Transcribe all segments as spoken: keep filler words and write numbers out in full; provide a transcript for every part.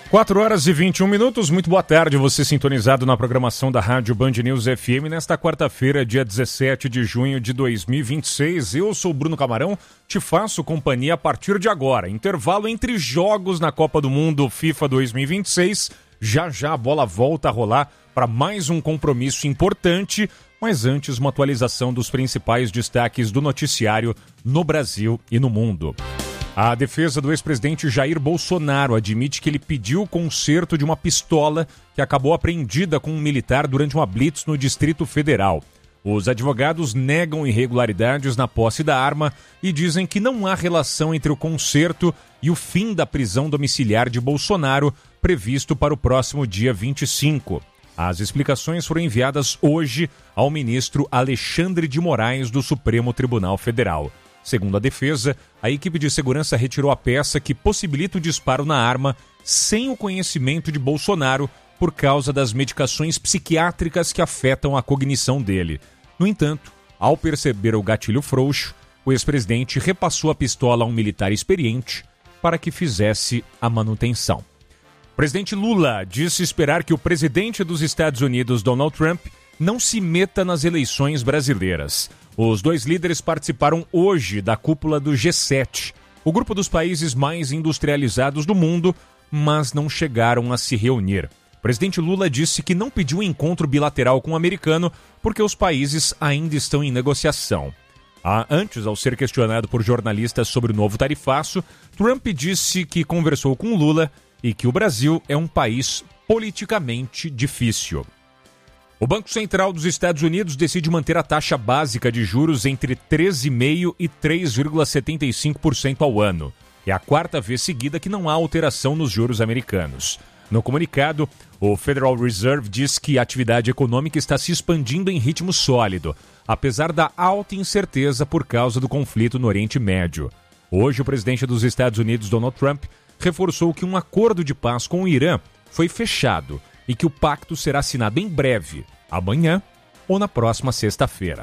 quatro horas e vinte e um minutos, muito boa tarde, você sintonizado na programação da Rádio Band News F M nesta quarta-feira, dia dezessete de junho de dois mil e vinte e seis. Eu sou Bruno Camarão, te faço companhia a partir de agora. Intervalo entre jogos na Copa do Mundo FIFA dois mil e vinte e seis. Já já a bola volta a rolar para mais um compromisso importante, mas antes uma atualização dos principais destaques do noticiário no Brasil e no mundo. A defesa do ex-presidente Jair Bolsonaro admite que ele pediu o conserto de uma pistola que acabou apreendida com um militar durante uma blitz no Distrito Federal. Os advogados negam irregularidades na posse da arma e dizem que não há relação entre o conserto e o fim da prisão domiciliar de Bolsonaro, previsto para o próximo dia vinte e cinco. As explicações foram enviadas hoje ao ministro Alexandre de Moraes do Supremo Tribunal Federal. Segundo a defesa, a equipe de segurança retirou a peça que possibilita o disparo na arma sem o conhecimento de Bolsonaro por causa das medicações psiquiátricas que afetam a cognição dele. No entanto, ao perceber o gatilho frouxo, o ex-presidente repassou a pistola a um militar experiente para que fizesse a manutenção. O presidente Lula disse esperar que o presidente dos Estados Unidos, Donald Trump, não se meta nas eleições brasileiras. Os dois líderes participaram hoje da cúpula do G sete, o grupo dos países mais industrializados do mundo, mas não chegaram a se reunir. O presidente Lula disse que não pediu um encontro bilateral com o americano porque os países ainda estão em negociação. Ah, antes, ao ser questionado por jornalistas sobre o novo tarifaço, Trump disse que conversou com Lula e que o Brasil é um país politicamente difícil. O Banco Central dos Estados Unidos decide manter a taxa básica de juros entre treze vírgula cinco por cento e três vírgula setenta e cinco por cento ao ano. É a quarta vez seguida que não há alteração nos juros americanos. No comunicado, o Federal Reserve diz que a atividade econômica está se expandindo em ritmo sólido, apesar da alta incerteza por causa do conflito no Oriente Médio. Hoje, o presidente dos Estados Unidos, Donald Trump, reforçou que um acordo de paz com o Irã foi fechado e que o pacto será assinado em breve, amanhã ou na próxima sexta-feira.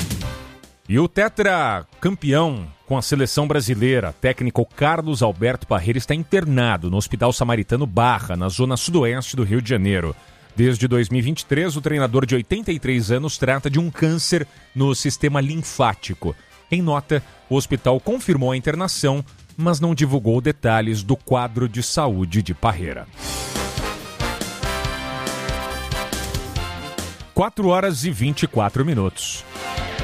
E o tetracampeão com a seleção brasileira, técnico Carlos Alberto Parreira, está internado no Hospital Samaritano Barra, na zona sudoeste do Rio de Janeiro. Desde dois mil e vinte e três, o treinador de oitenta e três anos trata de um câncer no sistema linfático. Em nota, o hospital confirmou a internação, mas não divulgou detalhes do quadro de saúde de Parreira. quatro horas e vinte e quatro minutos.